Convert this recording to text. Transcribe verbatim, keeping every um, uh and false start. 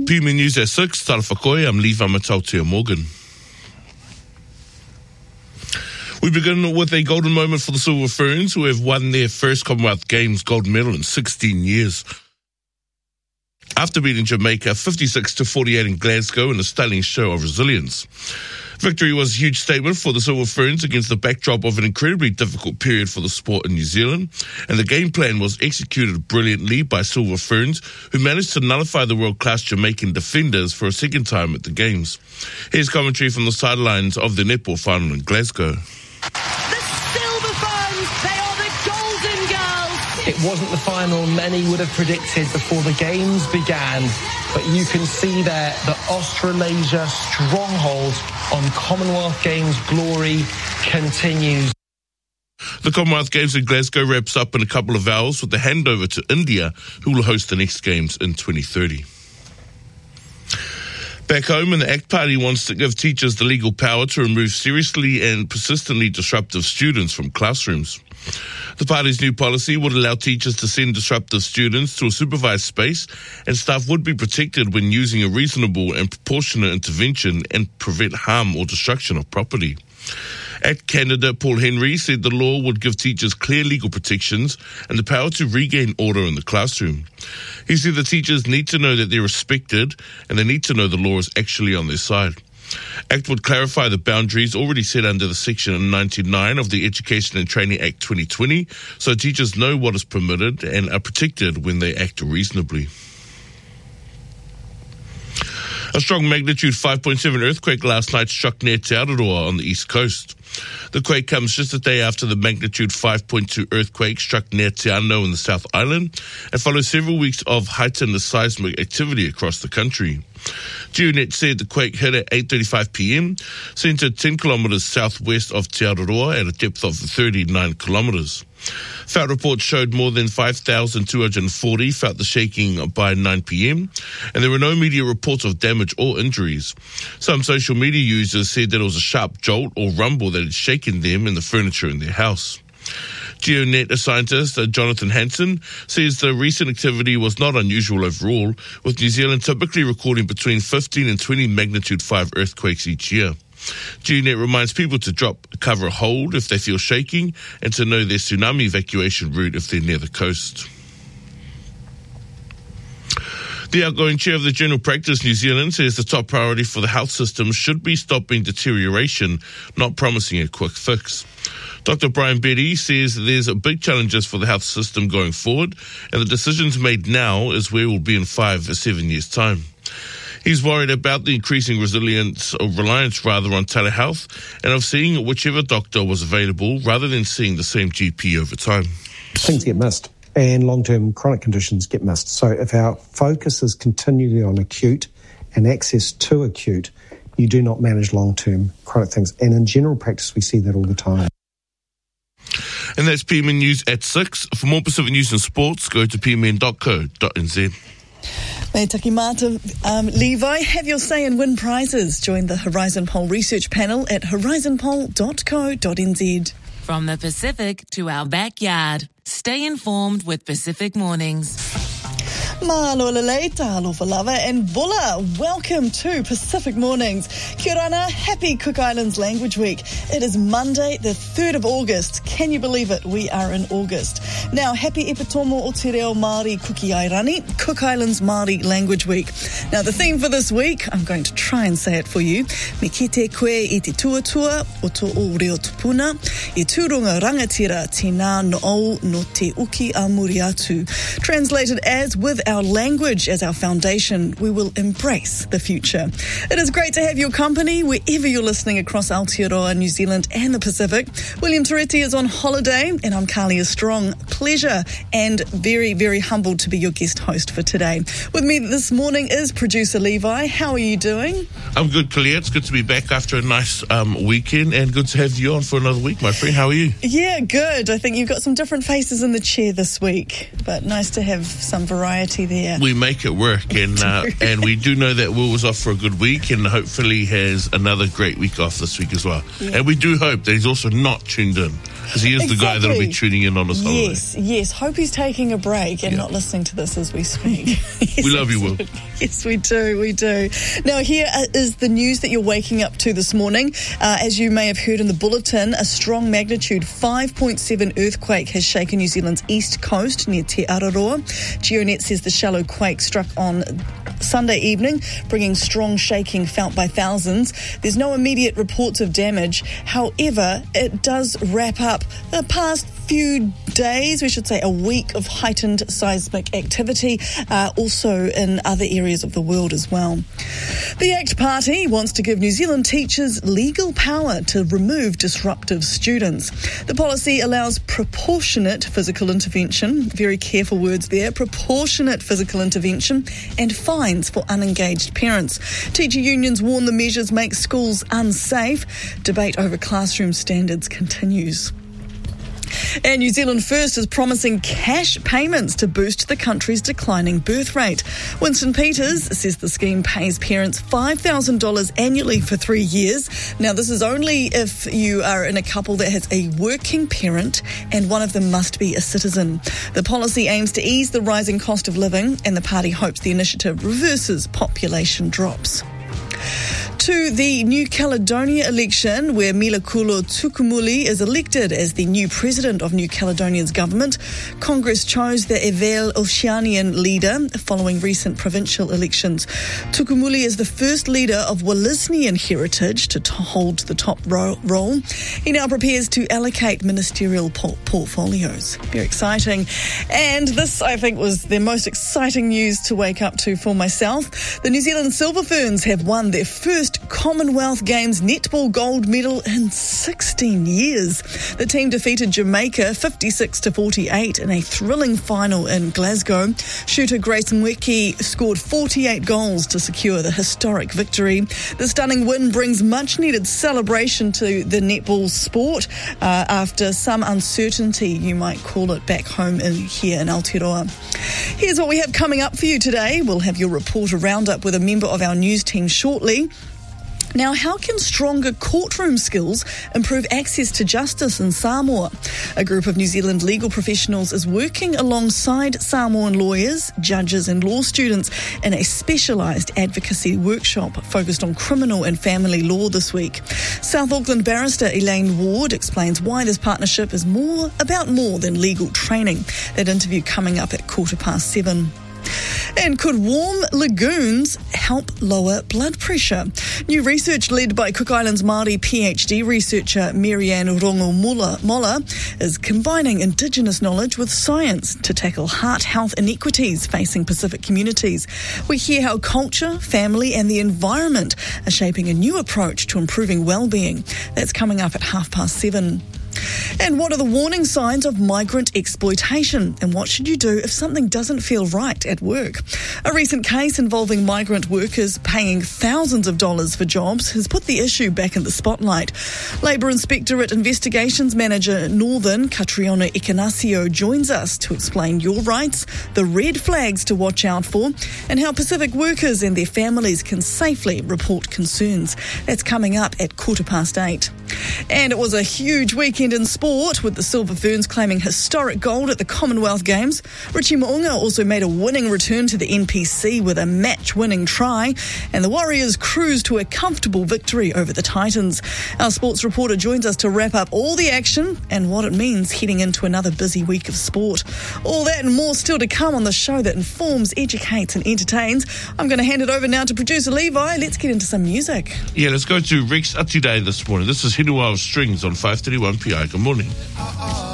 P M News at six, Tara Whakoe, I'm Levi Matautia Morgan. We begin with a golden moment for the Silver Ferns, who have won their first Commonwealth Games gold medal in sixteen years. After beating Jamaica fifty-six to forty-eight in Glasgow in a stunning show of resilience. Victory was a huge statement for the Silver Ferns against the backdrop of an incredibly difficult period for the sport in New Zealand, and the game plan was executed brilliantly by Silver Ferns, who managed to nullify the world-class Jamaican defenders for a second time at the Games. Here's commentary from the sidelines of the netball final in Glasgow. It wasn't the final many would have predicted before the games began, but you can see there the Australasia stronghold on Commonwealth Games glory continues. The Commonwealth Games in Glasgow wraps up in a couple of hours with the handover to India, who will host the next Games in twenty thirty. Back home, and the ACT Party wants to give teachers the legal power to remove seriously and persistently disruptive students from classrooms. The party's new policy would allow teachers to send disruptive students to a supervised space, and staff would be protected when using a reasonable and proportionate intervention and prevent harm or destruction of property. ACT candidate Paul Henry said the law would give teachers clear legal protections and the power to regain order in the classroom. He said the teachers need to know that they're respected and they need to know the law is actually on their side. ACT would clarify the boundaries already set under the Section ninety-nine of the Education and Training Act twenty twenty, so teachers know what is permitted and are protected when they act reasonably. A strong magnitude five point seven earthquake last night struck near Te Araroa on the east coast. The quake comes just a day after the magnitude five point two earthquake struck near Te Anau in the South Island and follows several weeks of heightened seismic activity across the country. GeoNet said the quake hit at eight thirty-five p.m, centred ten kilometres southwest of Te Araroa at a depth of thirty-nine kilometres. Felt reports showed more than five thousand two hundred forty felt the shaking by nine p.m, and there were no media reports of damage or injuries. Some social media users said that it was a sharp jolt or rumble that had shaken them and the furniture in their house. GeoNet scientist uh, Jonathan Hansen says the recent activity was not unusual overall, with New Zealand typically recording between fifteen and twenty magnitude five earthquakes each year. GeoNet reminds people to drop cover hold if they feel shaking and to know their tsunami evacuation route if they're near the coast. The outgoing chair of the General Practice New Zealand says the top priority for the health system should be stopping deterioration, not promising a quick fix. Doctor Brian Betty says there's a big challenges for the health system going forward, and the decisions made now is where we'll be in five or seven years' time. He's worried about the increasing resilience or reliance rather on telehealth and of seeing whichever doctor was available rather than seeing the same G P over time. Things get missed and long-term chronic conditions get missed. So if our focus is continually on acute and access to acute, you do not manage long-term chronic things. And in general practice, we see that all the time. And that's P M N News at six. For more Pacific news and sports, go to p m n dot co dot n z. Mei taki mata, um, Levi, have your say and win prizes. Join the Horizon Poll research panel at horizon poll dot co dot n z. From the Pacific to our backyard, stay informed with Pacific Mornings. Mahalo lelei, tahalo falava, and bula. Welcome to Pacific Mornings. Kia rana, happy Cook Islands Language Week. It is Monday, the third of August. Can you believe it? We are in August. Now, happy Epitomo o Te Reo Māori Kuki Airani, Cook Islands Māori Language Week. Now, the theme for this week, I'm going to try and say it for you. Me kite koe I te tuatua o to o reo tupuna, I tūrunga rangatira tina no au no te uki a muri atu. Translated as, with our language as our foundation, we will embrace the future. It is great to have your company wherever you're listening across Aotearoa, New Zealand and the Pacific. William Toretti is on holiday and I'm Carlia Strong. Pleasure and very, very humbled to be your guest host for today. With me this morning is producer Levi. How are you doing? I'm good, Carlia. It's good to be back after a nice um, weekend and good to have you on for another week, my friend. How are you? Yeah, good. I think you've got some different faces in the chair this week, but nice to have some variety there. We make it work, and uh, and we do know that Will was off for a good week and hopefully has another great week off this week as well. Yeah. And we do hope that he's also not tuned in, because he is exactly. the guy that'll be tuning in on his holiday. Yes, yes. Hope he's taking a break and yeah. not listening to this as we speak. Yes, we love you, Will. Yes, we do, we do. Now, here is the news that you're waking up to this morning. Uh, as you may have heard in the bulletin, a strong magnitude five point seven earthquake has shaken New Zealand's east coast near Te Araroa. GeoNet says the shallow quake struck on Sunday evening, bringing strong shaking felt by thousands. There's no immediate reports of damage. However, it does wrap up the past few days, we should say a week of heightened seismic activity, uh, also in other areas of the world as well. The ACT Party wants to give New Zealand teachers legal power to remove disruptive students. The policy allows proportionate physical intervention, very careful words there, proportionate physical intervention and fines for unengaged parents. Teacher unions warn the measures make schools unsafe. Debate over classroom standards continues. And New Zealand First is promising cash payments to boost the country's declining birth rate. Winston Peters says the scheme pays parents five thousand dollars annually for three years. Now, this is only if you are in a couple that has a working parent and one of them must be a citizen. The policy aims to ease the rising cost of living, and the party hopes the initiative reverses population drops. To the New Caledonia election, where Milakula Tukumuli is elected as the new president of New Caledonia's government. Congress chose the Evel Oceanian leader following recent provincial elections. Tukumuli is the first leader of Walisnian heritage to hold the top ro- role. He now prepares to allocate ministerial por- portfolios. Very exciting. And this, I think, was the most exciting news to wake up to for myself. The New Zealand Silver Ferns have won their first Commonwealth Games netball gold medal in sixteen years. The team defeated Jamaica fifty-six to forty-eight in a thrilling final in Glasgow. Shooter Grace Mweke scored forty-eight goals to secure the historic victory. The stunning win brings much-needed celebration to the netball sport uh, after some uncertainty, you might call it, back home in here in Aotearoa. Here's what we have coming up for you today. We'll have your reporter roundup with a member of our news team shortly. Now, how can stronger courtroom skills improve access to justice in Samoa? A group of New Zealand legal professionals is working alongside Samoan lawyers, judges and law students in a specialised advocacy workshop focused on criminal and family law this week. South Auckland barrister Elaine Ward explains why this partnership is more about more than legal training. That interview coming up at quarter past seven. And could warm lagoons help lower blood pressure? New research led by Cook Islands Māori PhD researcher Marianne Rongo-Mola is combining Indigenous knowledge with science to tackle heart health inequities facing Pacific communities. We hear how culture, family and the environment are shaping a new approach to improving well-being. That's coming up at half past seven. And what are the warning signs of migrant exploitation? And what should you do if something doesn't feel right at work? A recent case involving migrant workers paying thousands of dollars for jobs has put the issue back in the spotlight. Labour Inspectorate Investigations Manager Northern, Catriona Icanasio, joins us to explain your rights, the red flags to watch out for, and how Pacific workers and their families can safely report concerns. That's coming up at quarter past eight. And it was a huge weekend in sport, with the Silver Ferns claiming historic gold at the Commonwealth Games. Richie Mo'unga also made a winning return to the N P C with a match-winning try, and the Warriors cruised to a comfortable victory over the Titans. Our sports reporter joins us to wrap up all the action and what it means heading into another busy week of sport. All that and more still to come on the show that informs, educates and entertains. I'm going to hand it over now to producer Levi. Let's get into some music. Yeah, let's go to Rex Atuday this morning. This is Hinuao Strings on five thirty-one P I. Good morning.